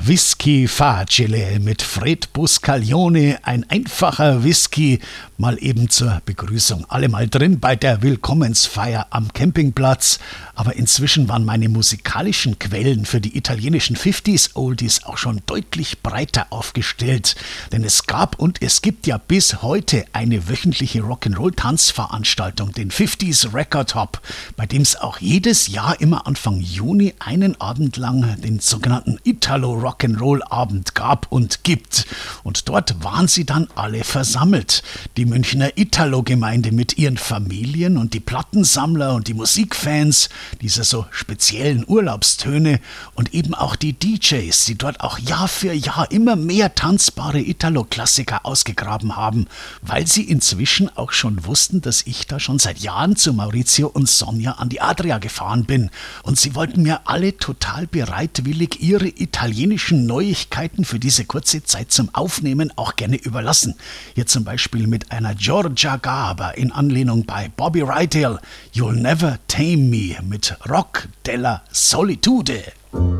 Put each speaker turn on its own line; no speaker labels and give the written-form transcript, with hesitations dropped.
Whisky Facile mit Fred Buscaglione, ein einfacher Whisky, mal eben zur Begrüßung. Alle mal drin bei der Willkommensfeier am Campingplatz. Aber inzwischen waren meine musikalischen Quellen für die italienischen 50s Oldies auch schon deutlich breiter aufgestellt. Denn es gab und es gibt ja bis heute eine wöchentliche Rock'n'Roll-Tanzveranstaltung, den 50s Record Hop, bei dem es auch jedes Jahr immer Anfang Juni einen Abend lang den sogenannten Italo Rock'n'Roll Abend gab und gibt. Und dort waren sie dann alle versammelt. Die Münchner Italo-Gemeinde mit ihren Familien und die Plattensammler und die Musikfans dieser so speziellen Urlaubstöne und eben auch die DJs, die dort auch Jahr für Jahr immer mehr tanzbare Italo-Klassiker ausgegraben haben, weil sie inzwischen auch schon wussten, dass ich da schon seit Jahren zu Maurizio und Sonja an die Adria gefahren bin. Und sie wollten mir alle total bereitwillig ihre italienischen Neuigkeiten für diese kurze Zeit zum Aufnehmen auch gerne überlassen. Hier zum Beispiel mit einer Giorgia Gaber in Anlehnung bei Bobby Rydell, You'll Never Tame Me mit Rock della Solitude.